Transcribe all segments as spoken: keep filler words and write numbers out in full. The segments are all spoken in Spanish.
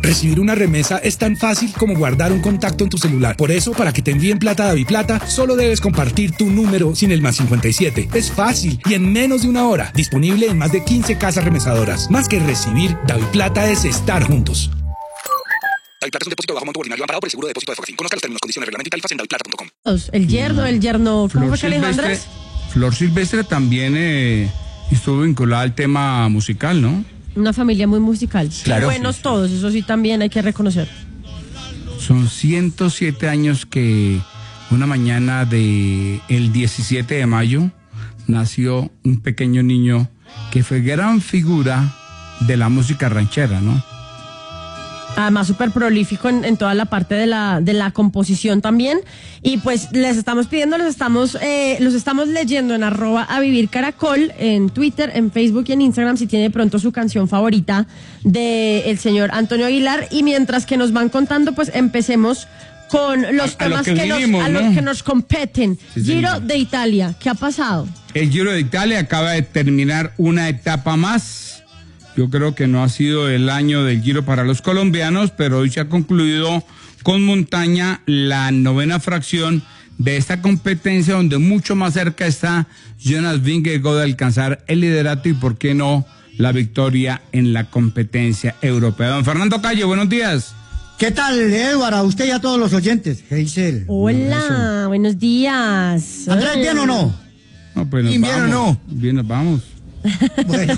Recibir una remesa es tan fácil como guardar un contacto en tu celular. Por eso, para que te envíen plata a DaviPlata, solo debes compartir tu número sin el más cincuenta y siete. Es fácil y en menos de una hora. Disponible en más de quince casas remesadoras. Más que recibir, DaviPlata es estar juntos. DaviPlata es un depósito de bajo monto ordinario amparado por el seguro de depósito de Fogafín. Conozca los términos, condiciones, reglamento y tarifas en daviplata punto com. El yerno, el yerno, ¿cómo fue que Alejandra? Flor Silvestre también eh, estuvo vinculada al tema musical, ¿no? Una familia muy musical. Claro. Buenos sí, todos, eso sí también hay que reconocer. Son ciento siete años que una mañana de el diecisiete de mayo nació un pequeño niño que fue gran figura de la música ranchera, ¿no? Además súper prolífico en, en toda la parte de la de la composición también. Y pues les estamos pidiendo, los estamos eh, los estamos leyendo en arroba a vivir caracol, en Twitter, en Facebook y en Instagram, si tiene de pronto su canción favorita de el señor Antonio Aguilar. Y mientras que nos van contando, pues empecemos con los a, temas a que, que, vinimos, nos, ¿no? a los que nos competen. Sí, Giro señor. de Italia, ¿qué ha pasado? El Giro de Italia acaba de terminar una etapa más. Yo creo que no ha sido el año del Giro para los colombianos, pero hoy se ha concluido con montaña la novena fracción de esta competencia, donde mucho más cerca está Jonas Vingegaard de alcanzar el liderato y, por qué no, la victoria en la competencia europea. Don Fernando Calle, buenos días. ¿Qué tal, Eduardo? A usted y a todos los oyentes. ¿Qué dice él? Hola, buenos días. ¿Andrés bien o no? No, pues nos ¿Bien, bien o vamos. no? Bien, nos vamos. Bueno.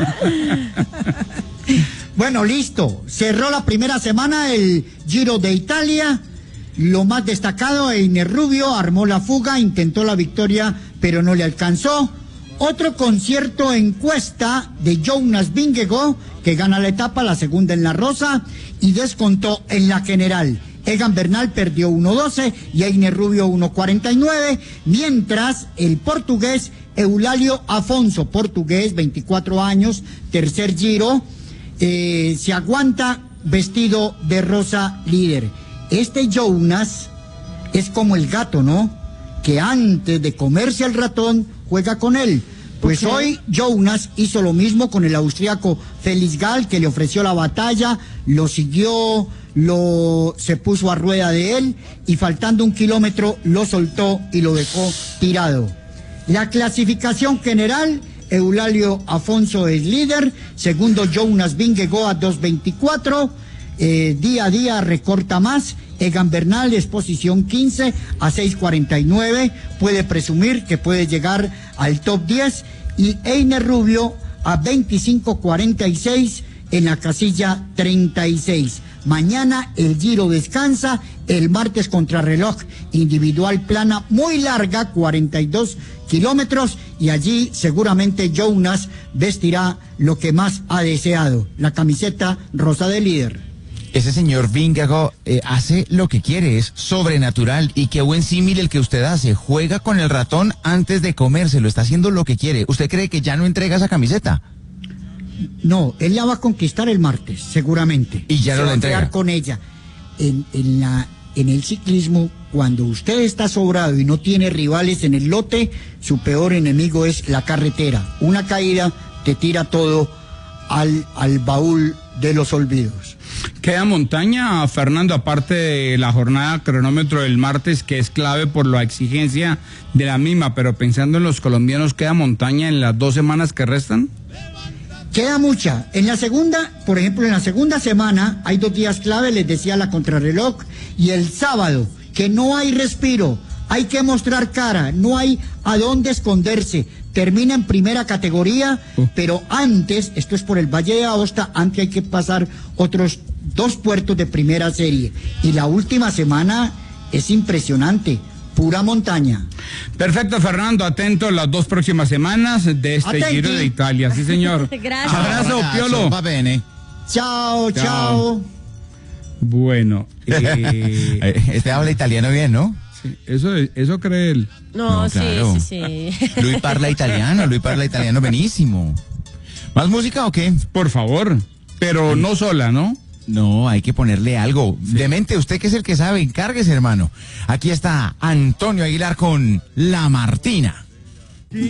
Bueno, listo. Cerró la primera semana el Giro de Italia. Lo más destacado, Einer Rubio armó la fuga, intentó la victoria, pero no le alcanzó. Otro concierto encuesta de Jonas Vingegaard, que gana la etapa, la segunda en la rosa, y descontó en la general. Egan Bernal perdió uno doce y Einer Rubio uno cuarenta y nueve, mientras el portugués Eulalio Afonso, portugués, veinticuatro años, tercer Giro, eh, se aguanta vestido de rosa líder. Este Jonas es como el gato, ¿no? Que antes de comerse al ratón, juega con él. Pues okay. Hoy Jonas hizo lo mismo con el austriaco Felix Gall, que le ofreció la batalla, lo siguió, lo se puso a rueda de él y faltando un kilómetro lo soltó y lo dejó tirado. La clasificación general, Eulalio Afonso es líder, segundo Jonas Vingegaard a dos veinticuatro, eh, día a día recorta más. Egan Bernal es posición quince a seis cuarenta y nueve, puede presumir que puede llegar al top diez, y Einer Rubio a veinticinco cuarenta y seis en la casilla treinta y seis. Mañana el Giro descansa, el martes contrarreloj individual plana muy larga, cuarenta y dos kilómetros, y allí seguramente Jonas vestirá lo que más ha deseado, la camiseta rosa de líder. Ese señor Vingegaard eh, hace lo que quiere, es sobrenatural, y qué buen símil el que usted hace, juega con el ratón antes de comérselo, está haciendo lo que quiere. ¿Usted cree que ya no entrega esa camiseta? No, él la va a conquistar el martes, seguramente. Y ya Se no va la a entrega. quedar con ella. En, en, la, en el ciclismo, cuando usted está sobrado y no tiene rivales en el lote, su peor enemigo es la carretera. Una caída te tira todo al, al baúl de los olvidos. Queda montaña, Fernando, aparte de la jornada cronómetro del martes, que es clave por la exigencia de la misma, pero pensando en los colombianos, ¿queda montaña en las dos semanas que restan? Queda mucha. En la segunda, por ejemplo, en la segunda semana hay dos días clave, les decía, la contrarreloj, y el sábado, que no hay respiro, hay que mostrar cara, no hay a dónde esconderse. Termina en primera categoría, uh. pero antes, esto es por el Valle de Aosta, antes hay que pasar otros dos puertos de primera serie. Y la última semana es impresionante, pura montaña. Perfecto, Fernando, atento las dos próximas semanas de este Atenti. Giro de Italia, sí señor. Gracias. Abrazo, Abrazo, Piolo. va bene. Chao, chao. Chao. Bueno, eh, este habla italiano bien, ¿no? sí, eso, eso cree él. No, No, sí, claro. sí, sí. Luis parla italiano, Luis parla italiano benísimo. ¿Más música o qué? Por favor, pero Ay. no sola, ¿no? No, hay que ponerle algo. Sí. Demente, usted que es el que sabe, encárguese, hermano. Aquí está Antonio Aguilar con La Martina.